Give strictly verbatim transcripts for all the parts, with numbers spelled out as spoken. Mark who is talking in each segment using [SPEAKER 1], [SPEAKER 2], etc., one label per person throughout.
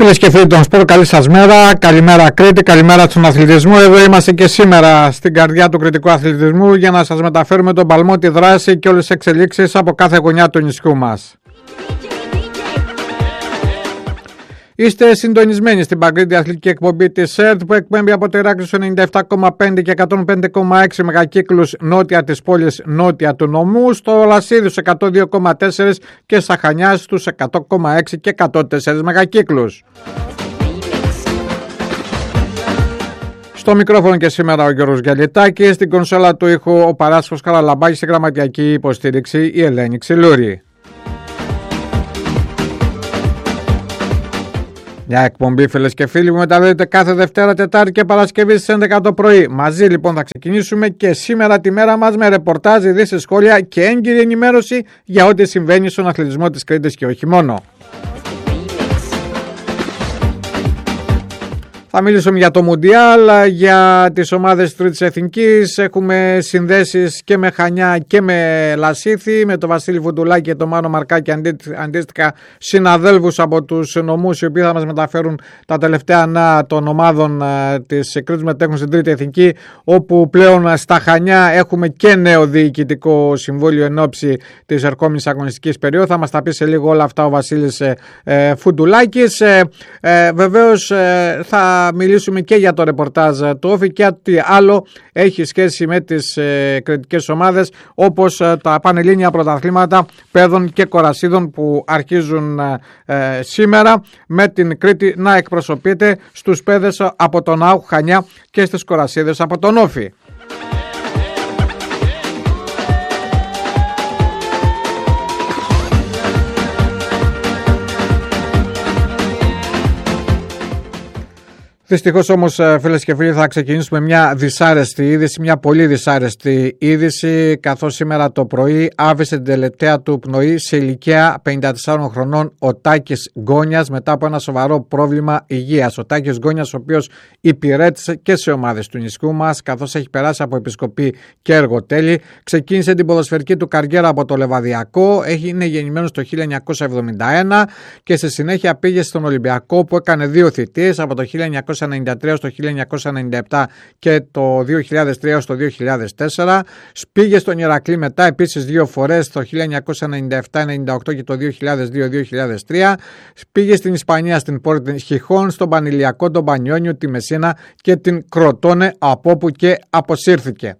[SPEAKER 1] Φίλες και φίλοι των σπορ, καλή σας μέρα. Καλημέρα Κρήτη, καλημέρα στον αθλητισμό. Εδώ είμαστε και σήμερα στην καρδιά του κρητικού αθλητισμού για να σας μεταφέρουμε τον παλμό, τη δράση και όλες τις εξελίξεις από κάθε γωνιά του νησιού μας. Είστε συντονισμένοι στην παγκόσμια αθλητική εκπομπή της ΕΡΤ που εκπέμπει από το Ηράκλειο ενενήντα επτά κόμμα πέντε και εκατόν πέντε κόμμα έξι μεγακύκλους νότια της πόλης, νότια του νομού, στο Λασίδι στους εκατόν δύο κόμμα τέσσερα και στα Χανιά στους εκατό κόμμα έξι και εκατόν τέσσερα μεγακύκλους. Στο μικρόφωνο και σήμερα ο Γιώργος Γιαλιτάκης, στην κονσόλα του ήχου ο Παράσχος Καραλαμπάκης, στη γραμματιακή υποστήριξη η Ελένη Ξυλούρη. Μια εκπομπή, φίλες και φίλοι, που μεταδίδεται κάθε Δευτέρα, Τετάρτη και Παρασκευή στις έντεκα το πρωί. Μαζί λοιπόν θα ξεκινήσουμε και σήμερα τη μέρα μας με ρεπορτάζ, ειδήσεις, σχόλια και έγκυρη ενημέρωση για ό,τι συμβαίνει στον αθλητισμό της Κρήτης και όχι μόνο. Θα μιλήσουμε για το Μουντιάλ, για τις ομάδες της Τρίτης Εθνικής. Έχουμε συνδέσεις και με Χανιά και με Λασίθι, με τον Βασίλη Φουντουλάκη και τον Μάνο Μαρκάκη, αντίστοιχα συναδέλφους από τους νομούς, οι οποίοι θα μας μεταφέρουν τα τελευταία νέα των ομάδων της Κρήτης μετέχουν στην Τρίτη Εθνική, όπου πλέον στα Χανιά έχουμε και νέο διοικητικό συμβούλιο εν ώψη της ερχόμενης αγωνιστικής περίοδου. Θα μας τα πει σε λίγο όλα αυτά ο Βασίλης ε, Φουντουλάκης. Ε, ε, βεβαίως ε, θα μιλήσουμε και για το ρεπορτάζ του Όφη και τι άλλο έχει σχέση με τις ε, κρητικές ομάδες, όπως ε, τα πανελλήνια πρωταθλήματα παιδών και κορασίδων που αρχίζουν ε, σήμερα, με την Κρήτη να εκπροσωπείται στους παιδες από τον ΑΟΚ Χανιά και στις κορασίδες από τον Όφη. Δυστυχώς όμως, φίλες και φίλοι, θα ξεκινήσουμε μια δυσάρεστη είδηση, μια πολύ δυσάρεστη είδηση, καθώς σήμερα το πρωί άφησε την τελευταία του πνοή σε ηλικία πενήντα τεσσάρων χρονών ο Τάκης Γκόνιας μετά από ένα σοβαρό πρόβλημα υγείας. Ο Τάκης Γκόνιας, ο οποίος υπηρέτησε και σε ομάδες του νησιού μας, καθώς έχει περάσει από επισκοπή και εργοτέλη, ξεκίνησε την ποδοσφαιρική του καριέρα από το Λεβαδιακό, είναι γεννημένος το χίλια εννιακόσια εβδομήντα ένα και στη συνέχεια πήγε στον Ολυμπιακό, που έκανε δύο θητείες από το χίλια εννιακόσια ενενήντα τρία στο χίλια εννιακόσια ενενήντα επτά και το δύο χιλιάδες τρία στο δύο χιλιάδες τέσσερα. Πήγε στον Ηρακλή μετά επίσης δύο φορές, το χίλια εννιακόσια ενενήντα επτά ενενήντα οκτώ και το δύο χιλιάδες δύο δύο χιλιάδες τρία. Πήγε στην Ισπανία, στην Πόρτη Χιχών, στον Πανηλιακό, τον Πανιόνιο, τη Μεσίνα και την Κροτώνε, από όπου και αποσύρθηκε.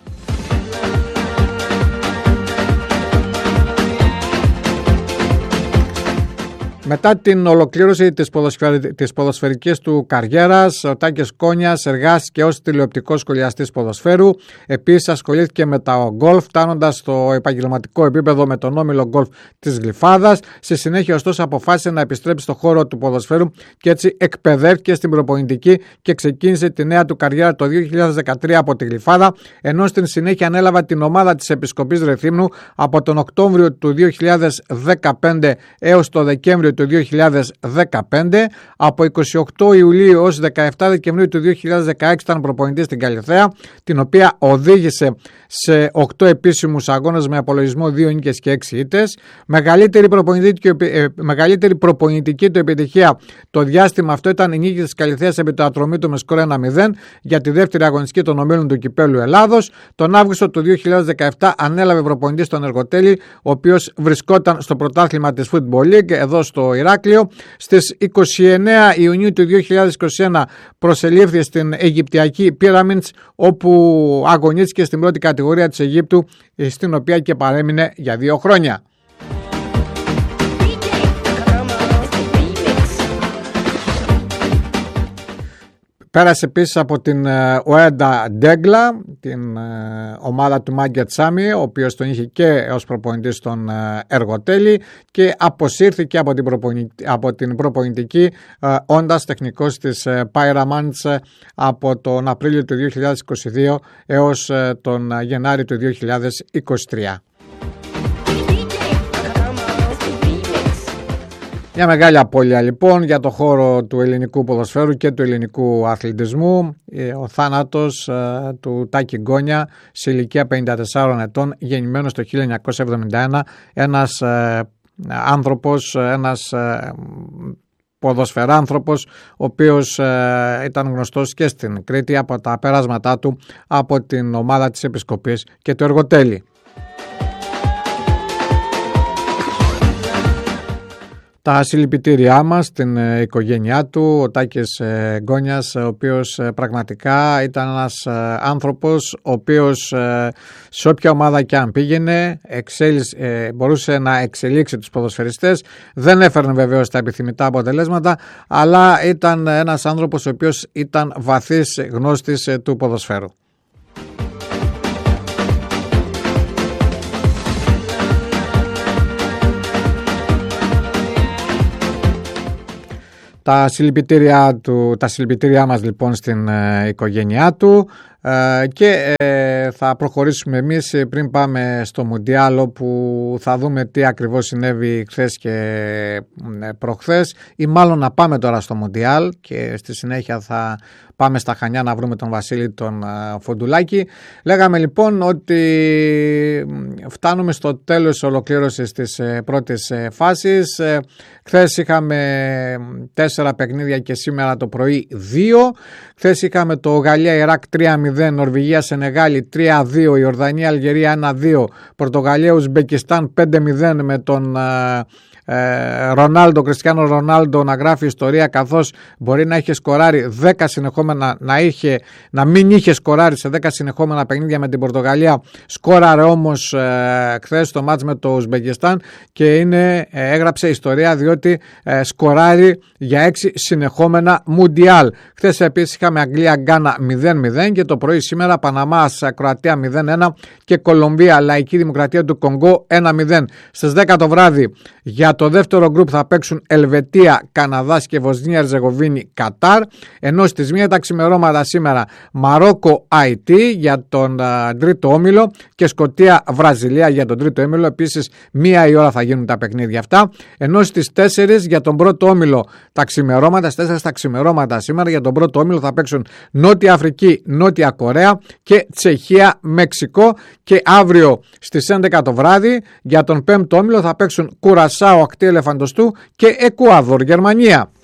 [SPEAKER 1] Μετά την ολοκλήρωση της, ποδοσφαιρι... της ποδοσφαιρικής του καριέρας, ο Τάκης Γκόνιας εργάστηκε ως τηλεοπτικός σχολιαστής ποδοσφαίρου. Επίσης ασχολήθηκε με τα γκολφ, φτάνοντας στο επαγγελματικό επίπεδο με τον όμιλο γκολφ της Γλυφάδας. Στη συνέχεια, ωστόσο, αποφάσισε να επιστρέψει στο χώρο του ποδοσφαίρου και έτσι εκπαιδεύτηκε στην προπονητική και ξεκίνησε τη νέα του καριέρα το δύο χιλιάδες δεκατρία από τη Γλυφάδα, ενώ στην συνέχεια ανέλαβε την ομάδα της Επισκοπής Ρεθύμνου από τον Οκτώβριο του δύο χιλιάδες δεκαπέντε έως το Δεκέμβριο του δύο χιλιάδες δεκαπέντε. Από είκοσι οκτώ Ιουλίου έως δεκαεπτά Δεκεμβρίου του δύο χιλιάδες δεκαέξι ήταν προπονητής στην Καλιθέα, την οποία οδήγησε σε οκτώ επίσημους αγώνες με απολογισμό δύο νίκες και έξι ήττες. Μεγαλύτερη προπονητική, ε, μεγαλύτερη προπονητική του επιτυχία το διάστημα αυτό ήταν η νίκη της Καλιθέας επί του Ατρωμίτου με σκορ ένα μηδέν για τη δεύτερη αγωνιστική των ομίλων του Κυπέλλου Ελλάδος. Τον Αύγουστο του δύο χιλιάδες δεκαεπτά ανέλαβε προπονητής στον Εργοτέλη, ο οποίος βρισκόταν στο πρωτάθλημα της Football League εδώ στο Ηράκλειο. Στις είκοσι εννέα Ιουνίου του δύο χιλιάδες είκοσι ένα προσελήφθη στην Αιγυπτιακή Pyramids, όπου αγωνίστηκε στην πρώτη κατηγορία της Αιγύπτου, στην οποία και παρέμεινε για δύο χρόνια. Πέρασε επίσης από την Ουέντα Ντέγκλα, την ομάδα του Μάγκια Τσάμι, ο οποίος τον είχε και ως προπονητής στον Εργοτέλη, και αποσύρθηκε από την, προπονητική, από την προπονητική όντας τεχνικός της Pyramids από τον Απρίλιο του δύο χιλιάδες είκοσι δύο έως τον Γενάρη του δύο χιλιάδες είκοσι τρία. Μια μεγάλη απώλεια λοιπόν για το χώρο του ελληνικού ποδοσφαίρου και του ελληνικού αθλητισμού. Ο θάνατος ε, του Τάκη Γκόνια σε ηλικία πενήντα τεσσάρων ετών, γεννημένος το χίλια εννιακόσια εβδομήντα ένα, ένας ε, άνθρωπος, ένας ε, ποδοσφαιράνθρωπος, ο οποίος ε, ήταν γνωστός και στην Κρήτη από τα πέρασματά του από την ομάδα της Επισκοπής και του Εργοτέλη. Τα συλληπιτήριά μας στην οικογένειά του, ο Τάκης Γκόνιας, ο οποίος πραγματικά ήταν ένας άνθρωπος ο οποίος σε όποια ομάδα και αν πήγαινε εξέλιξε, μπορούσε να εξελίξει τους ποδοσφαιριστές. Δεν έφερνε βεβαίως τα επιθυμητά αποτελέσματα, αλλά ήταν ένας άνθρωπος ο οποίος ήταν βαθύς γνώστης του ποδοσφαίρου. Τα συλληπιτήριά, του, τα συλληπιτήριά μας λοιπόν στην ε, οικογένειά του ε, και ε, θα προχωρήσουμε εμείς πριν πάμε στο Μουντιάλ, όπου θα δούμε τι ακριβώς συνέβη χθες και ε, προχθές, ή μάλλον να πάμε τώρα στο Μουντιάλ και στη συνέχεια θα πάμε στα Χανιά να βρούμε τον Βασίλη τον uh, Φοντουλάκη. Λέγαμε λοιπόν ότι φτάνουμε στο τέλος της ολοκλήρωσης της uh, πρώτης uh, φάσης. Uh, χθες είχαμε τέσσερα παιχνίδια και σήμερα το πρωί δύο. Χθες είχαμε το Γαλλία-Ιράκ τρία μηδέν, Νορβηγία-Σενεγάλη τρία δύο, Ιορδανία-Αλγερία ένα δύο, Πορτογαλία-Ουσμπεκιστάν πέντε μηδέν με τον uh, Ρονάλντο, Κριστιάνο Ρονάλντο να γράφει ιστορία, καθώς μπορεί να είχε σκοράρει δέκα συνεχόμενα, να, είχε, να μην είχε σκοράρει σε δέκα συνεχόμενα παιχνίδια με την Πορτογαλία. Σκόραρε όμως ε, χθες το μάτς με το Ουσμπεκιστάν και είναι, ε, έγραψε ιστορία, διότι ε, σκοράρει για έξι συνεχόμενα Μουντιάλ. Χθες επίσης είχαμε Αγγλία-Γκάνα μηδέν μηδέν και το πρωί σήμερα Παναμάς-Κροατία μηδέν ένα και Κολομβία-Λαϊκή Δημοκρατία του Κονγκό ένα μηδέν. Στις δέκα το βράδυ για το δεύτερο γκρουπ θα παίξουν Ελβετία, Καναδάς και Βοσνία Ερζεγοβίνη, Κατάρ, ενώ στις μία τα ξημερώματα σήμερα Μαρόκο, Αϊτή για τον α, τρίτο όμιλο και Σκωτία, Βραζιλία για τον τρίτο όμιλο. Επίσης μία η ώρα θα γίνουν τα παιχνίδια αυτά, ενώ στις τέσσερις για τον πρώτο όμιλο τα ξημερώματα, στις τέσσερα τα ξημερώματα σήμερα για τον πρώτο όμιλο θα παίξουν Νότια Αφρική, Νότια Κορέα και Τσεχία, Μεξικό, και αύριο στις έντεκα το βράδυ για τον πέμπτο όμιλο θα παίξουν Κουρασάο, Ακτή Ελεφαντοστού και Εκουάδορ, Γερμανία.